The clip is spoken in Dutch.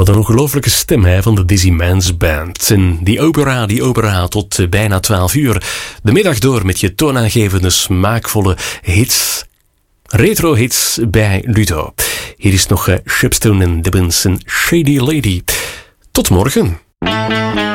Wat een ongelofelijke stem hè, van de Dizzy Mans Band. En die opera tot bijna 12 uur. De middag door met je toonaangevende, smaakvolle hits. Retro hits bij Ludo. Hier is nog Shepstone en Dibbins en Shady Lady. Tot morgen.